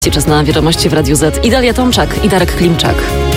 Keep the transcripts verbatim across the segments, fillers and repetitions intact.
Czas na wiadomości w Radiu Z. Idalia Tomczak i Darek Klimczak.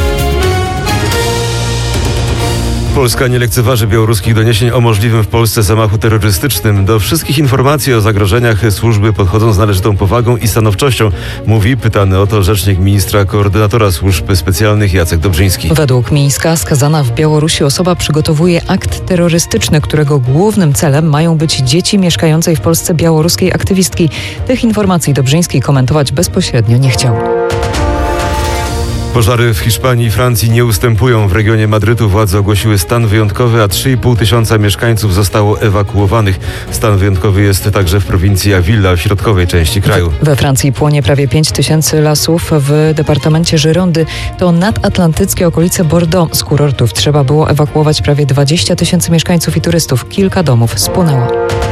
Polska nie lekceważy białoruskich doniesień o możliwym w Polsce zamachu terrorystycznym. Do wszystkich informacji o zagrożeniach służby podchodzą z należytą powagą i stanowczością, mówi pytany o to rzecznik ministra koordynatora służb specjalnych Jacek Dobrzyński. Według Mińska skazana w Białorusi osoba przygotowuje akt terrorystyczny, którego głównym celem mają być dzieci mieszkającej w Polsce białoruskiej aktywistki. Tych informacji Dobrzyński komentować bezpośrednio nie chciał. Pożary w Hiszpanii i Francji nie ustępują. W regionie Madrytu władze ogłosiły stan wyjątkowy, a trzy i pół tysiąca mieszkańców zostało ewakuowanych. Stan wyjątkowy jest także w prowincji Avila, w środkowej części kraju. We Francji płonie prawie pięć tysięcy lasów w departamencie Girondy. To nadatlantyckie okolice Bordeaux. Z kurortów trzeba było ewakuować prawie dwadzieścia tysięcy mieszkańców i turystów. Kilka domów spłonęło.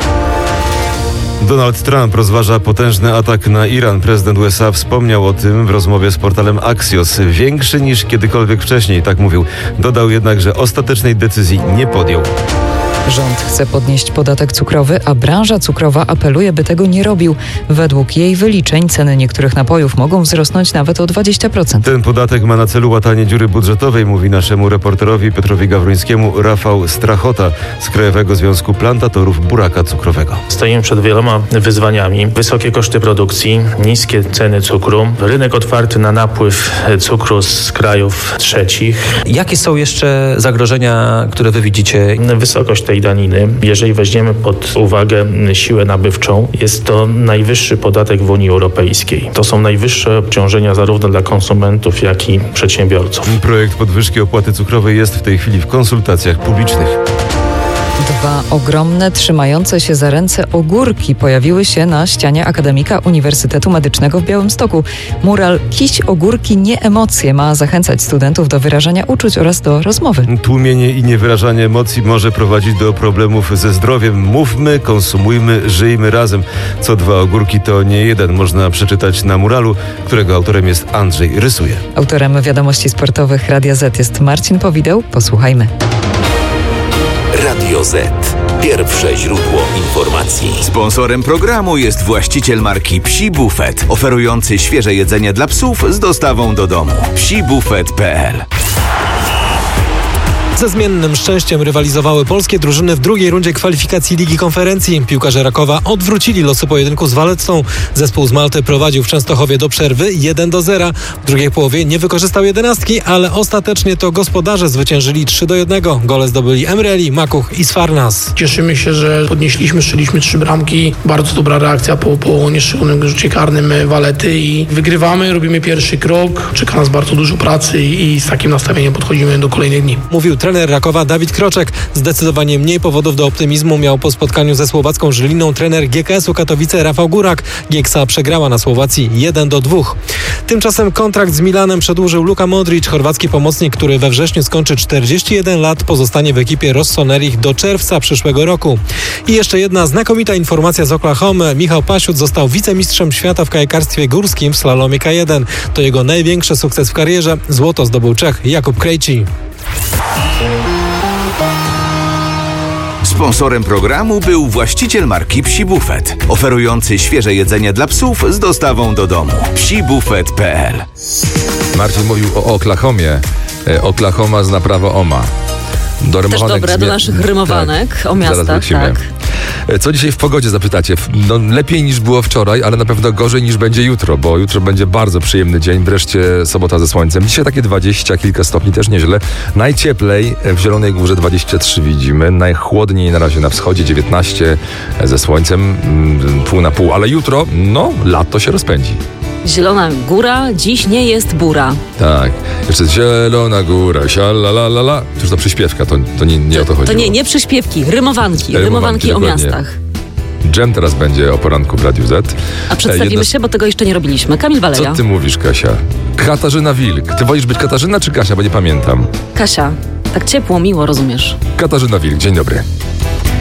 Donald Trump rozważa potężny atak na Iran. Prezydent U S A wspomniał o tym w rozmowie z portalem Axios. Większy niż kiedykolwiek wcześniej, tak mówił. Dodał jednak, że ostatecznej decyzji nie podjął. Rząd chce podnieść podatek cukrowy, a branża cukrowa apeluje, by tego nie robił. Według jej wyliczeń ceny niektórych napojów mogą wzrosnąć nawet o dwadzieścia procent. Ten podatek ma na celu łatanie dziury budżetowej, mówi naszemu reporterowi Piotrowi Gawrońskiemu Rafał Strachota z Krajowego Związku Plantatorów Buraka Cukrowego. Stoimy przed wieloma wyzwaniami. Wysokie koszty produkcji, niskie ceny cukru, rynek otwarty na napływ cukru z krajów trzecich. Jakie są jeszcze zagrożenia, które wy widzicie? Wysokość tej daniny, jeżeli weźmiemy pod uwagę siłę nabywczą, jest to najwyższy podatek w Unii Europejskiej. To są najwyższe obciążenia zarówno dla konsumentów, jak i przedsiębiorców. Projekt podwyżki opłaty cukrowej jest w tej chwili w konsultacjach publicznych. Dwa ogromne, trzymające się za ręce ogórki pojawiły się na ścianie akademika Uniwersytetu Medycznego w Białymstoku. Mural „Kiś ogórki, nie emocje” ma zachęcać studentów do wyrażania uczuć oraz do rozmowy. Tłumienie i niewyrażanie emocji może prowadzić do problemów ze zdrowiem. Mówmy, konsumujmy, żyjmy razem. Co dwa ogórki to nie jeden, można przeczytać na muralu, którego autorem jest Andrzej Rysuje. Autorem wiadomości sportowych Radia Z jest Marcin Powideł. Posłuchajmy. Radio Z. Pierwsze źródło informacji. Sponsorem programu jest właściciel marki Psi Buffet, oferujący świeże jedzenie dla psów z dostawą do domu. psi buffet kropka p l. Ze zmiennym szczęściem rywalizowały polskie drużyny w drugiej rundzie kwalifikacji Ligi Konferencji. Piłkarze Rakowa odwrócili losy pojedynku z Valletsą. Zespół z Malty prowadził w Częstochowie do przerwy jeden do zera. W drugiej połowie nie wykorzystał jedenastki, ale ostatecznie to gospodarze zwyciężyli trzy do jednego. Gole zdobyli Emreli, Makuch i Sfarnas. Cieszymy się, że podnieśliśmy, strzeliśmy trzy bramki. Bardzo dobra reakcja po, po nieszczelonym rzucie karnym Vallety i wygrywamy, robimy pierwszy krok. Czeka nas bardzo dużo pracy i, i z takim nastawieniem podchodzimy do kolejnych dni. Mówił trener Rakowa Dawid Kroczek. Zdecydowanie mniej powodów do optymizmu miał po spotkaniu ze słowacką Żyliną trener G K S-u Katowice Rafał Górak. Gieksa przegrała na Słowacji jeden do dwóch. Tymczasem kontrakt z Milanem przedłużył Luka Modric. Chorwacki pomocnik, który we wrześniu skończy czterdzieści jeden lat, pozostanie w ekipie Rossoneri do czerwca przyszłego roku. I jeszcze jedna znakomita informacja z Oklahomy. Michał Pasiut został wicemistrzem świata w kajakarstwie górskim w slalomie K jeden. To jego największy sukces w karierze. Złoto zdobył Czech Jakub Krejci. Sponsorem programu był właściciel marki Psi Buffet, oferujący świeże jedzenie dla psów z dostawą do domu. psi buffet kropka p l. Marcin mówił o Oklahomie. Oklahoma zna prawo O M A. Do Też dobre, do naszych rymowanek tak, o miastach. Tak. Co dzisiaj w pogodzie zapytacie? No, lepiej niż było wczoraj, ale na pewno gorzej niż będzie jutro, bo jutro będzie bardzo przyjemny dzień, wreszcie sobota ze słońcem. Dzisiaj takie dwadzieścia kilka stopni, też nieźle. Najcieplej w Zielonej Górze dwadzieścia trzy widzimy, najchłodniej na razie na wschodzie dziewiętnaście ze słońcem, pół na pół, ale jutro, no, lato się rozpędzi. Zielona Góra, dziś nie jest bura. Tak. Jeszcze jest Zielona Góra, sialalalala. Przecież to przyśpiewka, to, to nie, nie to, o to chodziło. To nie, nie przyśpiewki, rymowanki. Rymowanki, rymowanki o miastach. Dżem teraz będzie o poranku w Radiu Z. A przedstawimy Jedna... się, bo tego jeszcze nie robiliśmy. Kamil Waleja. Co ty mówisz, Kasia? Katarzyna Wilk. Ty wolisz być Katarzyna czy Kasia, bo nie pamiętam. Kasia. Tak ciepło, miło, rozumiesz. Katarzyna Wilk, dzień dobry.